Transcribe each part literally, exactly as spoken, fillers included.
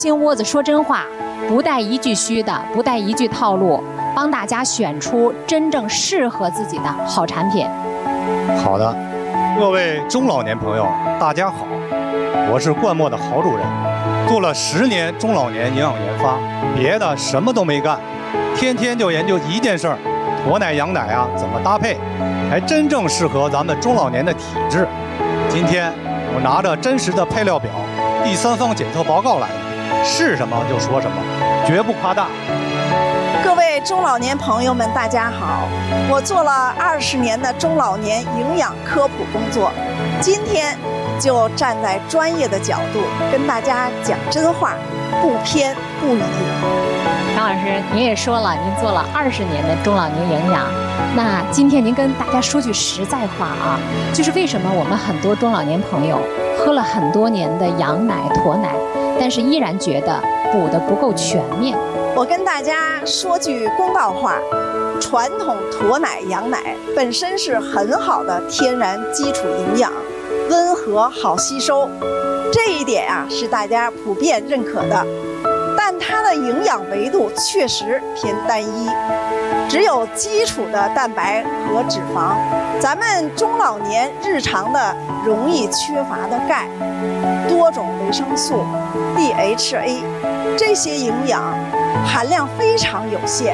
金窝子说真话，不带一句虚的，不带一句套路，帮大家选出真正适合自己的好产品。 好的，各位中老年朋友，大家好，我是冠墨的郝主任，做了十年中老年营养研发，别的什么都没干，天天就研究一件事儿，驼奶羊奶啊怎么搭配，才真正适合咱们中老年的体质。今天我拿着真实的配料表、第三方检测报告来了，是什么就说什么，绝不夸大。 各位中老年朋友们，大家好！我做了二十年的中老年营养科普工作，今天就站在专业的角度跟大家讲真话，不偏不倚。 张老师，您也说了，您做了二十年的中老年营养，那今天您跟大家说句实在话啊，就是为什么我们很多中老年朋友喝了很多年的羊奶、驼奶，但是依然觉得补得不够全面？ 我跟大家说句公道话，传统驼奶、羊奶本身是很好的天然基础营养，温和好吸收，这一点啊是大家普遍认可的。但它的营养维度确实偏单一，只有基础的蛋白和脂肪，咱们中老年日常的容易缺乏的钙、多种维生素、D H A 这些营养含量非常有限。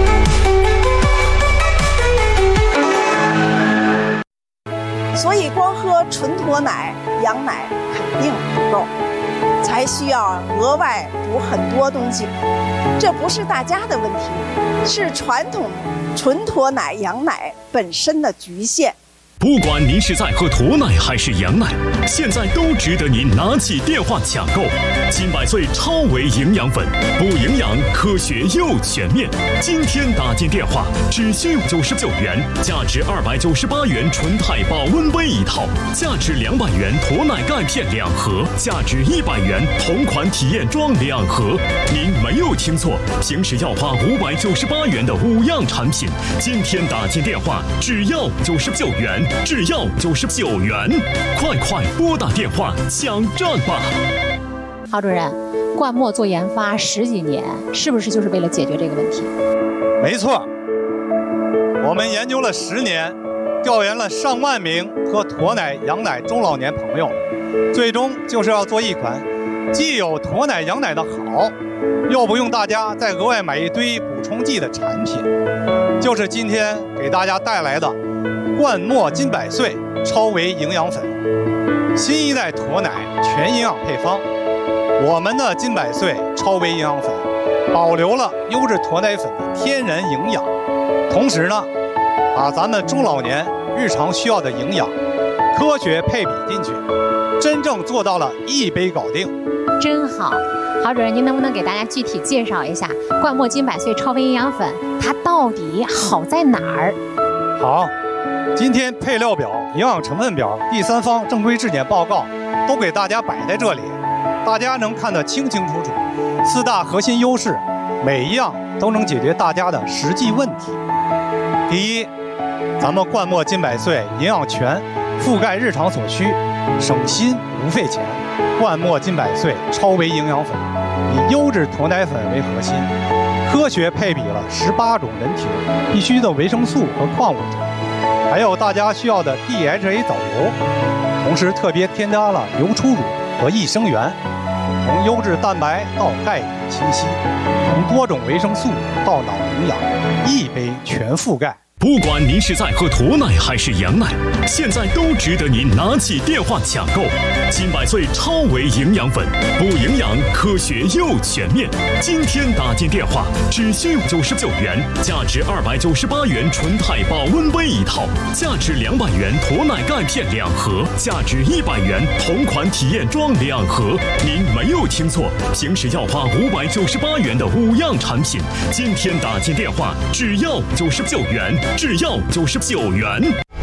所以光喝纯驼奶、羊奶肯定不够，才需要额外补很多东西。这不是大家的问题，是传统纯驼奶、羊奶本身的局限。 不管您是在喝驼奶还是羊奶，现在都值得您拿起电话抢购金百岁超维营养粉，补营养科学又全面。今天打进电话只需九十九元，价值二百九十八元纯钛保温杯一套，价值两百元驼奶钙片两盒，价值一百元同款体验装两盒。您没有听错，平时要花五百九十八元的五样产品，今天打进电话只要九十九元。只要九十九元，快快拨打电话抢占吧！ 郝主任，冠墨做研发十几年，是不是就是为了解决这个问题？ 没错，我们研究了十年，调研了上万名喝驼奶、羊奶中老年朋友，最终就是要做一款既有驼奶、羊奶的好，又不用大家再额外买一堆补充剂的产品，就是今天给大家带来的冠墨金百岁超维营养粉，新一代驼奶全营养配方。我们的金百岁超维营养粉保留了优质驼奶粉的天然营养，同时呢，把咱们中老年日常需要的营养科学配比进去，真正做到了一杯搞定。 真好，郝主任，您能不能给大家具体介绍一下冠墨金百岁超维营养粉它到底好在哪儿？ 好。今天配料表、营养成分表、第三方正规质检报告都给大家摆在这里，大家能看得清清楚楚。四大核心优势，每一样都能解决大家的实际问题。第一，咱们冠墨金百岁营养全，覆盖日常所需，省心不费钱。冠墨金百岁超维营养粉以优质驼奶粉为核心，科学配比了十八种人体必需的维生素和矿物质。还有大家需要的 D H A 藻油，同时特别添加了流出乳和益生元，从优质蛋白到钙质清晰，从多种维生素到脑营养，一杯全覆盖。 不管您是在喝驼奶还是羊奶，现在都值得您拿起电话抢购金百岁超维营养粉，补营养科学又全面。今天打进电话只需九十九元，价值二百九十八元纯钛保温杯一套，价值两百元驼奶钙片两盒，价值一百元同款体验装两盒。您没有听错，平时要花五百九十八元的五样产品，今天打进电话只要九十九元。只要九十九元，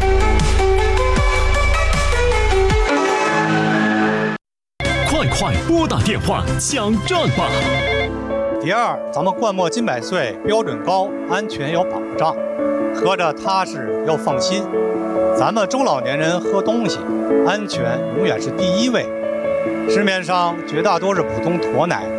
快快拨打电话抢占吧！ 第二，咱们冠墨金百岁标准高，安全有保障，喝着踏实又放心。咱们中老年人喝东西，安全永远是第一位。市面上绝大多数普通驼奶